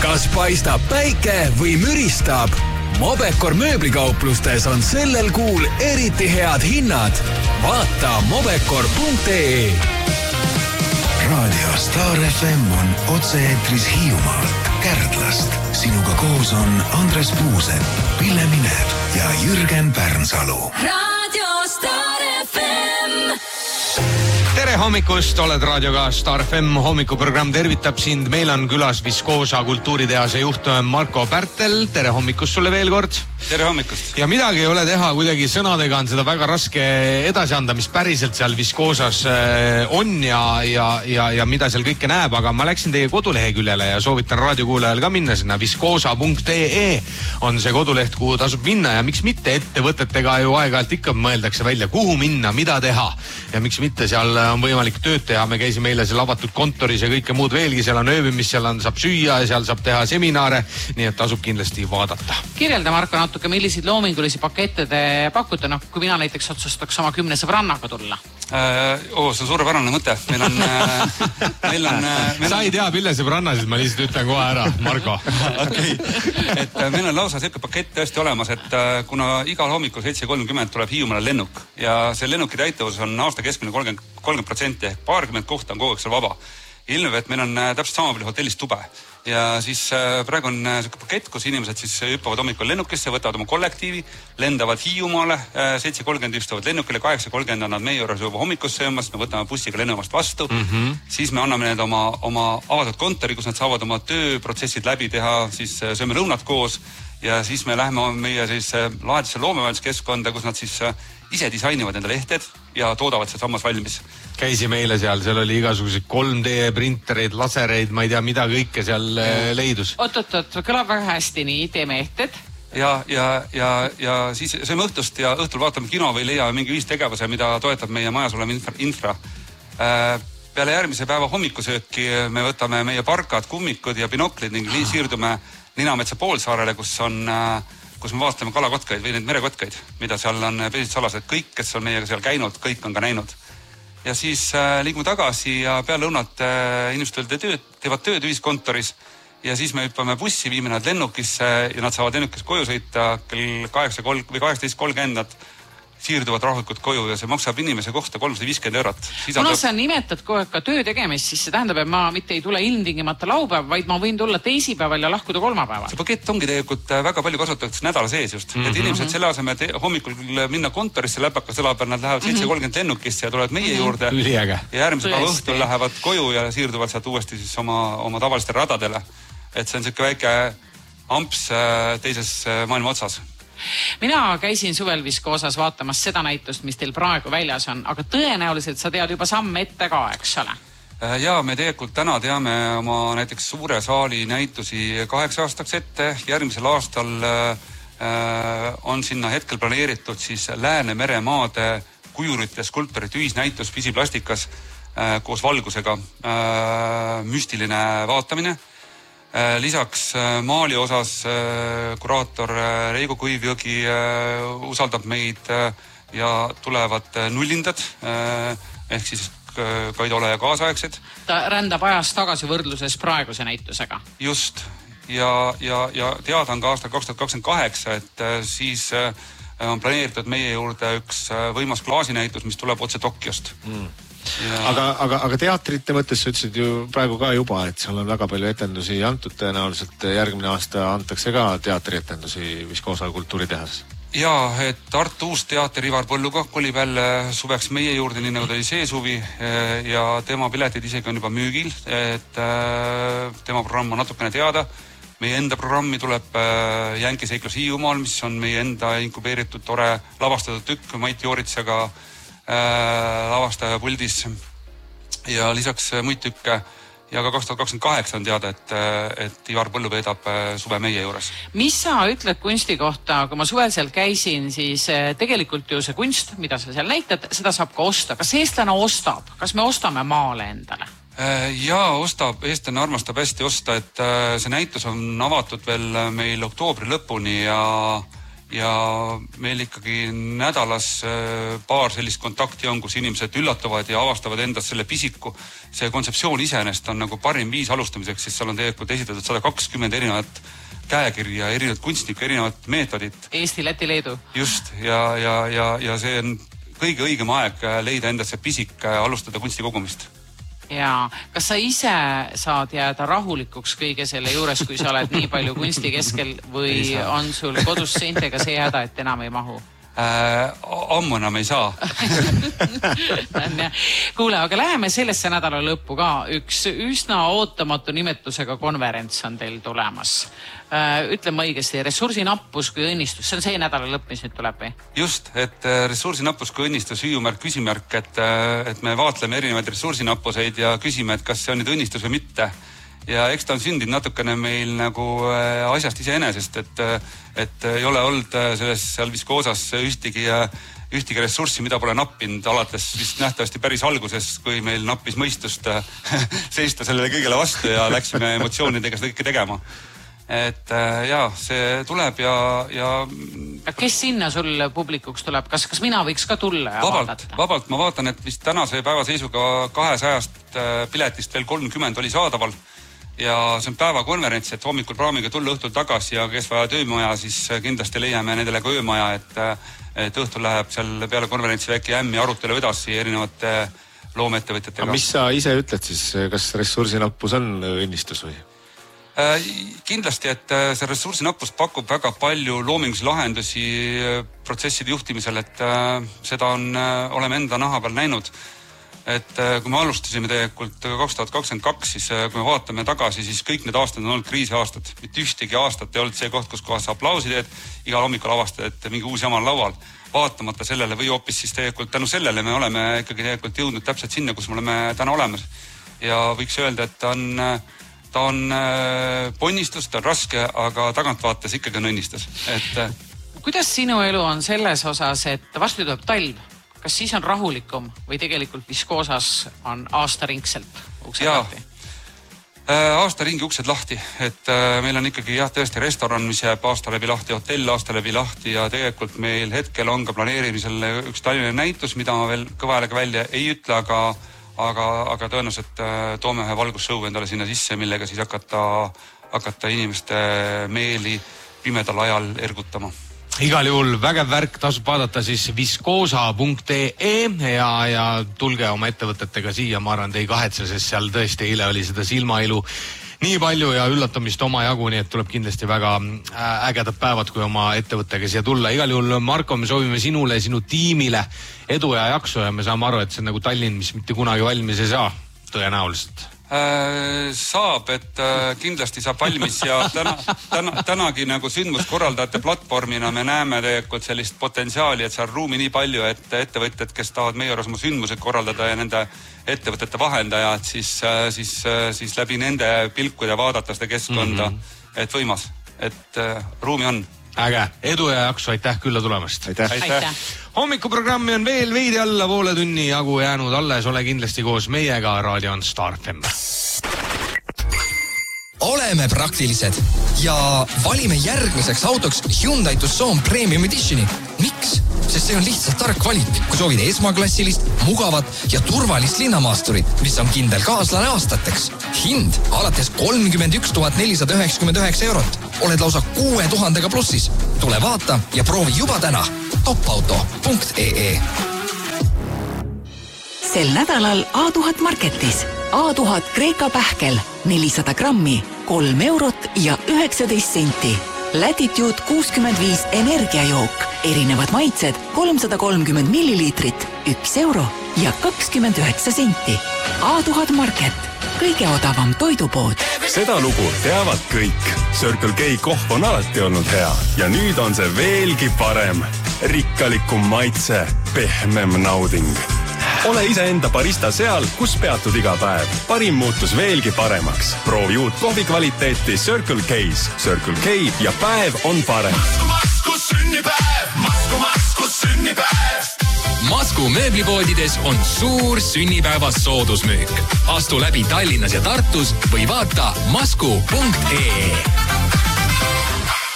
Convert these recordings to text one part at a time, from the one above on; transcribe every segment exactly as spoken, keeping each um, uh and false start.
Kas paistab päike või müristab? Mobecor mööblikauplustes on sellel kuul eriti head hinnad. Vaata mobecor punkt ee. Raadio Star F M on otse-eetris Hiiumaalt, Kärdlast. Sinuga koos on Andres Puusepp, Pille Minev ja Jürgen Pärnsalu. Raadio Star F M. Tere hommikust, oled raadioga Star F M hommikuprogramm tervitab sind. Meil on külas Viskoosa kultuuritehase juht Marko Pärtel. Tere hommikust sulle veel kord. Tere hommikust. Ja midagi ei ole teha, kuidagi sõnadega on seda väga raske edasi anda, mis päriselt seal Viskoosas on ja, ja, ja, ja mida seal kõike näeb, aga ma läksin teie koduleheküljele ja soovitan raadiokuulajal ka minna sinna. Viskoosa punkt ee on see koduleht, kuhu tasub minna ja miks mitte ettevõtetega ju aeg-ajalt ikka mõeldakse välja, kuhu minna, mida teha ja miks mitte seal on võimalik tööd teha. Me käisime eile seal avatud kontoris ja kõike muud veelgi. Seal on ööbimist, seal on, saab süüa ja seal saab teha seminare, nii et tasub kindlasti vaadata. Kirjelda, Marko, natuke, milliseid loomingulisi pakette te pakute, noh, kui mina näiteks otsustaks oma kümne sõbrannaga tulla? Äh, oo, see on suurepärane mõte. Meil on... Äh, meil on äh, meil Sa ei tea, Pille sõbrannasid, ma lihtsalt ütlen kohe ära, Marko. Okei, et äh, meil on lausa selline pakett tõesti olemas, et äh, kuna igal hommikul seitse kolmkümmend tuleb Hiiumaale lennuk ja see lennuki täituvus on aasta keskmine kolmkümmend protsenti ehk paarkümmend kohta on kogu aeg seal vaba. Ilmub, et meil on äh, täpselt sama palju hotellis tube. Ja siis äh, praegu on äh, selline pakett, kus inimesed siis hüppavad hommikul lennukisse, võtavad oma kollektiivi, lendavad Hiiumaale, äh, seitse kolmkümmend istuvad lennukile, kaheksa kolmkümmend on nad meie juures juba hommikusse söömas, me võtame bussiga lennumast vastu, mm -hmm. siis me anname need oma, oma avatud kontori, kus nad saavad oma tööprotsessid läbi teha, siis äh, sööme lõunat koos ja siis me lähme meie siis äh, lahedisse loomemajanduskeskkonda, kus nad siis äh, ise disainivad enda lehted ja toodavad see sammas valmis. Käisime eile seal, seal oli igasuguseid kolm D printereid, lasereid, ma ei tea, mida kõike seal leidus. Oot, oot, oot, kõlab väga hästi, nii, teeme ehted. Ja, ja, ja, ja siis sööme õhtust ja õhtul vaatame kino või leiame mingi ühistegevuse, mida toetab meie majas olema infra. infra. Peale järgmise päeva hommikusööki me võtame meie parkad, kummikud ja binoklid ning siirdume Ninametsa poolsaarele, kus on... kus me vaatame kalakotkaid või neid merekotkaid, mida seal on peisid salas, et kõik, kes on meiega seal käinud, kõik on ka näinud. Ja siis äh, liigume tagasi ja peale lõunat äh, inimesed tööd, teevad tööd ühiskontoris ja siis me hüppame bussi, viime nad lennukisse ja nad saavad lennukis koju sõita kell kaheksa või kaheksateist kolmkümmend nad siirduvad rahulikult koju ja see maksab inimese kohta kolmsada viiskümmend eurot. Kuna sa nimetad kogu aeg ka töö tegemist, siis see tähendab, et ma mitte ei tule ilmtingimata laupäev, vaid ma võin tulla teisipäeval ja lahkuda kolmapäeval. See pakett ongi tegelikult väga palju kasutatud nädala sees just. Mm -hmm. Et inimesed selle aseme hommikul hommikul minna kontorisse läpaka sõla peal, nad lähevad seitse kolmkümmend lennukisse ja tulevad meie mm -hmm. juurde. Üliäge. Ja järgmise päeva õhtul lähevad koju ja siirduvad sealt uuesti siis oma, oma tavaliste radadele. Et see on selline väike amps teises maailma otsas. Mina käisin suvel Viskoosas vaatamas seda näitust, mis teil praegu väljas on, aga tõenäoliselt sa tead juba samme ette ka, eks ole? Ja me tegelikult täna teame oma näiteks suure saali näitusi kaheksa aastaks ette. Järgmisel aastal äh, on sinna hetkel planeeritud siis Läänemere maade kujurite skulptorite ühisnäitus pisiplastikas äh, koos valgusega. Äh, müstiline vaatamine. Lisaks maali osas kuraator Reigo Kuivjõgi usaldab meid ja tulevad nullindad ehk siis Kaido Ole ja kaasaegsed. Ta rändab ajast tagasi võrdluses praeguse näitusega. Just. Ja, ja, ja teada on ka aastal kaks tuhat kakskümmend kaheksa, et siis on planeeritud meie juurde üks võimas klaasinäitus, mis tuleb otse Tokyost. Mm. Ja... Aga, aga, aga teatrite mõttes sa ütlesid ju praegu ka juba, et seal on väga palju etendusi antud tõenäoliselt. Järgmine aasta antakse ka teatrietendusi Viskoosa kultuuritehas. Ja, et Tartu uus teater Ivar Põllukah kolib jälle suveks meie juurde, nii nagu ta oli see suvi ja tema piletid isegi on juba müügil, et tema programm on natukene teada. Meie enda programmi tuleb Jänki seiklus Hiiumaal, mis on meie enda inkubeeritud tore lavastatud tükk Mait Jooritsaga Äh, lavastaja puldis ja lisaks muid tükke ja ka kaks tuhat kakskümmend kaheksa on teada, et, et Ivar Põllu veedab suve meie juures. Mis sa ütled kunsti kohta? Kui ma suvel seal käisin, siis tegelikult ju see kunst, mida sa seal näitad, seda saab ka osta. Kas eestlane ostab? Kas me ostame maale endale? Ja ostab, eestlane armastab hästi osta, et see näitus on avatud veel meil oktoobri lõpuni ja ja meil ikkagi nädalas paar sellist kontakti on, kus inimesed üllatuvad ja avastavad endast selle pisiku. See kontseptsioon iseenest on nagu parim viis alustamiseks, sest seal on tegelikult esitatud sada kakskümmend erinevat käekirja, erinevat kunstnikku, erinevat meetodit. Eesti, Läti, Leedu. Just, ja, ja, ja, ja see on kõige õigem aeg leida endasse pisik, alustada kunstikogumist. Ja kas sa ise saad jääda rahulikuks kõige selle juures, kui sa oled nii palju kunsti keskel või on sul kodus seintega see häda, et enam ei mahu? Äh, ammu enam ei saa. Kuule, aga läheme sellesse nädala lõppu ka. Üks üsna ootamatu nimetusega konverents on teil tulemas. Äh, ütlen ma õigesti, ressursinappus kui õnnistus, see on see nädala lõpp, mis nüüd tuleb või? Just, et ressursinappus kui õnnistus, hüüumärk, küsimärk, et, et me vaatleme erinevaid ressursinappuseid ja küsime, et kas see on nüüd õnnistus või mitte. Ja eks ta on sündinud natukene meil nagu asjast iseenesest, et, et ei ole olnud selles seal Viskoosas ühtegi, ühtegi ressurssi, mida pole nappinud alates vist nähtavasti päris alguses, kui meil nappis mõistust seista sellele kõigele vastu ja läksime emotsioonidega seda kõike tegema. Et jaa, see tuleb ja, ja... Kes sinna sul publikuks tuleb? Kas, kas mina võiks ka tulla ja vabalt, vaadata? Vabalt, ma vaatan, et vist tänase päevaseisuga kahesajast piletist veel kolmkümmend oli saadaval ja see on päevakonverents, et hommikul praamiga tulla õhtul tagasi ja kes vaja öömaja, siis kindlasti leiame nendele ka öömaja, et, et õhtul läheb seal peale konverentsi väike ämmi arutelu edasi erinevate loomeettevõtjatega. Mis sa ise ütled siis, kas ressursinappus on õnnistus või? Kindlasti, et see ressursinappus pakub väga palju loomingulisi lahendusi protsesside juhtimisel, et seda on, oleme enda naha peal näinud. Et kui me alustasime tegelikult kaks tuhat kakskümmend kaks, siis kui me vaatame tagasi, siis kõik need aastad on olnud kriisiaastad. Mitte ühtegi aastat ei olnud see koht, kus kohas aplausi teed, igal hommikul avastad, et mingi uus jama on laual. Vaatamata sellele või hoopis siis tegelikult tänu sellele me oleme ikkagi tegelikult jõudnud täpselt sinna, kus me oleme täna olemas. Ja võiks öelda, et ta on, ta on ponnistus, ta on raske, aga tagant vaates ikkagi on õnnistus. Et... Kuidas sinu elu on selles osas, et vastu tuleb talv? Kas siis on rahulikum või tegelikult Viskoosas on aastaringselt uksed lahti? Aasta ringi uksed lahti, et meil on ikkagi jah, tõesti restoran, mis jääb aasta läbi lahti, hotell aasta läbi lahti ja tegelikult meil hetkel on ka planeerimisel üks Tallinna näitus, mida ma veel kõva häälega välja ei ütle, aga, aga, aga tõenäoliselt toome ühe valgusshow endale sinna sisse, millega siis hakata, hakata inimeste meeli pimedal ajal ergutama. Igal juhul vägev värk, tasub vaadata siis viskoosa punkt ee ja, ja tulge oma ettevõtetega siia, ma arvan, te ei kahetse, sest seal tõesti eile oli seda silmailu nii palju ja üllatamist oma jagu, nii et tuleb kindlasti väga ägedad päevad, kui oma ettevõttega siia tulla. Igal juhul, Marko, me soovime sinule, sinu tiimile edu ja jaksu ja me saame aru, et see on nagu Tallinn, mis mitte kunagi valmis ei saa, tõenäoliselt. Saab, et kindlasti saab valmis ja täna, täna, tänagi nagu sündmuskorraldajate platvormina me näeme tegelikult sellist potentsiaali, et seal ruumi nii palju, et ettevõtjad, kes tahavad meie juures oma sündmused korraldada ja nende ettevõtete vahendajad, siis, siis, siis läbi nende pilkude vaadata seda keskkonda, mm-hmm. et võimas, et ruumi on. Äge, edu ja jaksu, aitäh külla tulemast. Aitäh. Aitäh. Hommikuprogrammi on veel veidi alla poole tunni jagu jäänud alles, ole kindlasti koos meiega, raadio on Star F M. Oleme praktilised ja valime järgmiseks autoks Hyundai Tucson Premium Editioni. Miks? Sest see on lihtsalt tark valik, kui soovid esmaklassilist, mugavat ja turvalist linnamaasturit, mis on kindel kaaslane aastateks. Hind alates kolmkümmend üks tuhat nelisada üheksakümmend üheksa eurot. Oled lausa kuue tuhandega plussis. Tule vaata ja proovi juba täna. topauto punkt ee. Sel nädalal A tuhat marketis. A tuhat Kreeka pähkel, nelisada grammi, kolm eurot ja üheksateist senti. Latitude kuuskümmend viis energiajook, erinevad maitsed, kolmsada kolmkümmend milliliitrit, üks euro ja kakskümmend üheksa senti. A tuhat market, kõige odavam toidupood. Seda lugu teavad kõik. Circle K kohv on alati olnud hea ja nüüd on see veelgi parem. Rikkalikum maitse, pehmem nauding. Ole iseenda barista seal, kus peatud iga päev. Parim muutus veelgi paremaks. Proovi uut kohvi kvaliteeti Circle K's. Circle K ja päev on parem. Masku, masku, sünnipäev! Masku, masku, sünnipäev! Masku mööblipoodides on suur sünnipäevas soodusmüük. Astu läbi Tallinnas ja Tartus või vaata masku punkt ee.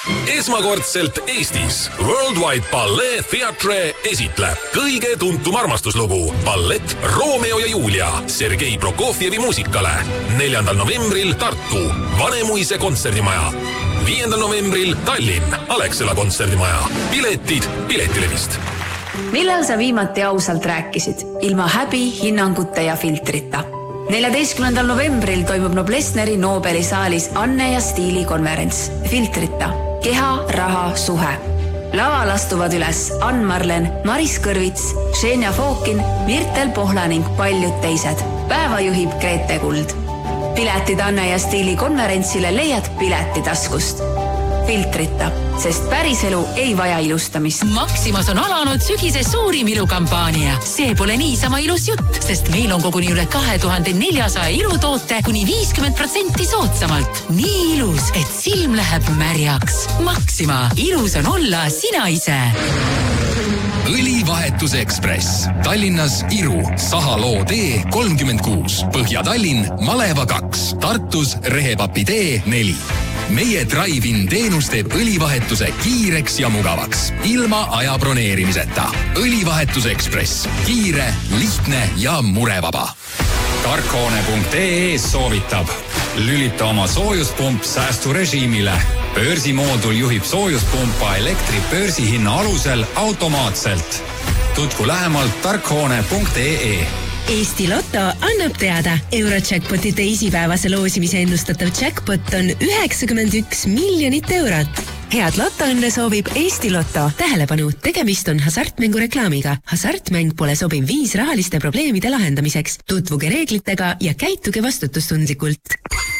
esmakordselt Eestis Worldwide Ballet Theatre esitleb kõige tuntum armastuslugu ballett Romeo ja Julia Sergei Prokofjevi muusikale. neljandal novembril Tartu Vanemuise kontserdimaja. viiendal novembril Tallinn Alexela kontserdimaja. Piletid Piletilevist. Millal sa viimati ausalt rääkisid? Ilma häbi, hinnangute ja filtrita. neljateistkümnendal novembril toimub Noblessneri Nobeli saalis Anne ja Stiili konverents. Filtrita. Keha, raha, suhe. Laval astuvad üles Ann Marlen, Maris Kõrvits, Xenia Fokin, Mirtel Pohla ning paljud teised. Päeva juhib Grete Kuld. Piletid Anne ja Stiili konverentsile leiad Piletitaskust. Filtrita, sest päris elu ei vaja ilustamist. Maximas on alanud sügise suurim ilukampaania. See pole niisama ilus jutt, sest meil on koguni üle kahe tuhande neljasaja ilutoote kuni viiskümmend protsenti soodsamalt. Nii ilus, et silm läheb märjaks. Maxima, ilus on olla sina ise. Õlivahetuse Ekspress. Tallinnas Iru, Sahaloo tee kolmkümmend kuus. Põhja-Tallinn, Maleva kaks. Tartus Rehepapi tee neli. Meie Drive-in teenus teeb õlivahetuse kiireks ja mugavaks. Ilma aja broneerimiseta. Õlivahetuse Ekspress. Kiire, lihtne ja murevaba. Tarkhoone punkt ee soovitab. Lülita oma soojuspump säästurežiimile. Börsimoodul juhib soojuspumpa elektri börsihinna alusel automaatselt. Tutvu lähemalt tarkhoone punkt ee. Eesti Lotto annab teada. Eurojackpoti teisipäevase loosimise ennustatav jackpot on üheksakümmend üks miljonit eurot. Head Lottoõnne soovib Eesti Lotto. Tähelepanu, tegemist on hasartmängu reklaamiga. Hasartmäng pole sobiv viis rahaliste probleemide lahendamiseks. Tutvuge reeglitega ja käituge vastutustundlikult.